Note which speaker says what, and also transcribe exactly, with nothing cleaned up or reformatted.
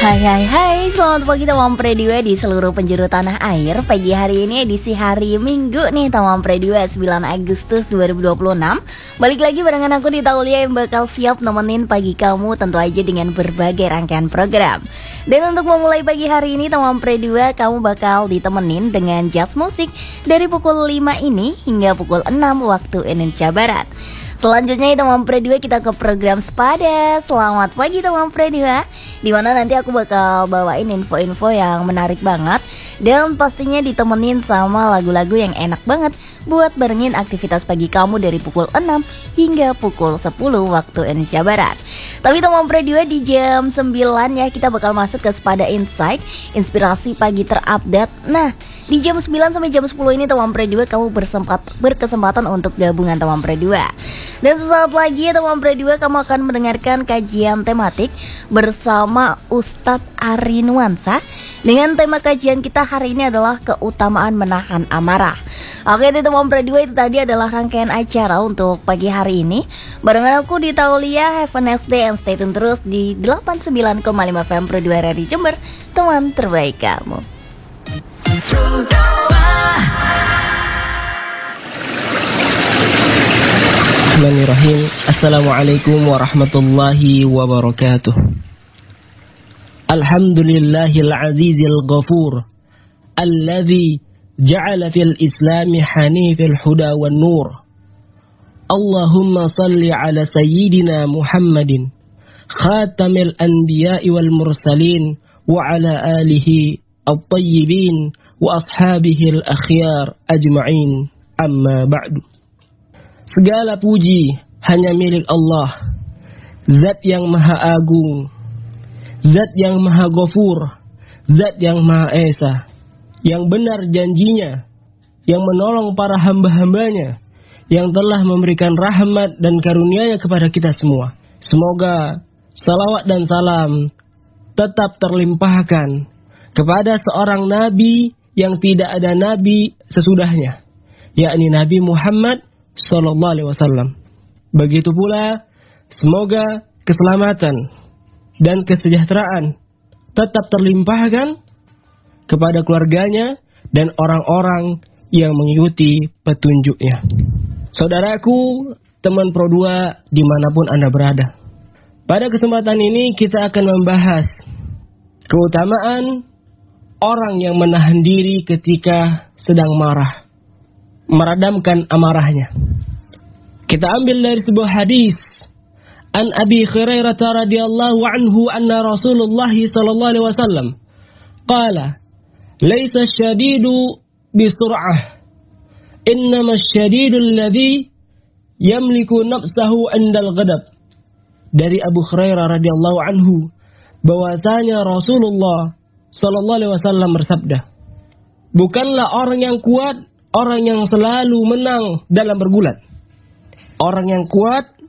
Speaker 1: Hai hai hai, selamat pagi teman Prediwa di seluruh penjuru tanah air. Pagi hari ini edisi hari Minggu nih teman Prediwa, sembilan Agustus dua ribu dua puluh enam. Balik lagi barengan aku di Taulia yang bakal siap nemenin pagi kamu, tentu aja dengan berbagai rangkaian program. Dan untuk memulai pagi hari ini teman Prediwa, kamu bakal ditemenin dengan jazz musik dari pukul lima ini hingga pukul enam waktu Indonesia Barat. Selanjutnya teman Prediwa, kita ke program Sepada. Selamat pagi teman Prediwa, dimana nanti aku bakal bawain info-info yang menarik banget, dan pastinya ditemenin sama lagu-lagu yang enak banget buat barengin aktivitas pagi kamu dari pukul enam hingga pukul sepuluh waktu Indonesia Barat. Tapi teman Prediwa, di jam sembilan ya kita bakal masuk ke Sepada Insight, inspirasi pagi terupdate. Nah, di jam sembilan sampai jam sepuluh ini teman Prediwa, kamu bersempat, berkesempatan untuk gabungan teman Prediwa. Dan sesaat lagi teman Prediwa, kamu akan mendengarkan kajian tematik bersama Ustadz Ari Nuansa. Dengan tema kajian kita hari ini adalah keutamaan menahan amarah. Oke teman Prediwa, itu tadi adalah rangkaian acara untuk pagi hari ini. Barengan aku di Taulia. Have a nice day and stay tune terus di delapan puluh sembilan koma lima F M Prediwa Radio Jember, teman terbaik kamu.
Speaker 2: Bismillahirrahmanirrahim. Assalamualaikum warahmatullahi wabarakatuh. Alhamdulillahil azizil ghafur, alladzi ja'ala fil islami hanifil huda wan nur. Allahumma salli ala sayyidina Muhammadin khatamil anbiya'i wal mursalin wa ala alihi at-tayyibin wa ashabihi al-akhyar ajma'in, amma ba'du. Segala puji hanya milik Allah, Zat yang maha agung, Zat yang maha ghafur, Zat yang maha esa, yang benar janjinya, yang menolong para hamba-hambanya, yang telah memberikan rahmat dan karunia-Nya kepada kita semua. Semoga salawat dan salam tetap terlimpahkan kepada seorang nabi yang tidak ada nabi sesudahnya, yakni Nabi Muhammad Sallallahu Alaihi Wasallam. Begitu pula semoga keselamatan dan kesejahteraan tetap terlimpahkan kepada keluarganya dan orang-orang yang mengikuti petunjuknya. Saudaraku, teman Pro dua dimanapun Anda berada, pada kesempatan ini kita akan membahas keutamaan orang yang menahan diri ketika sedang marah, meredamkan amarahnya. Kita ambil dari sebuah hadis an Abi Hurairah radhiyallahu anhu anna Rasulullah sallallahu alaihi wasallam qala laisa syadidu bisur'ah innama syadidu alladhi yamliku nafsahu indal ghadab. Dari Abu Hurairah radhiyallahu anhu bahwasanya Rasulullah sallallahu alaihi wasallam bersabda, bukanlah orang yang kuat orang yang selalu menang dalam bergulat. Orang yang kuat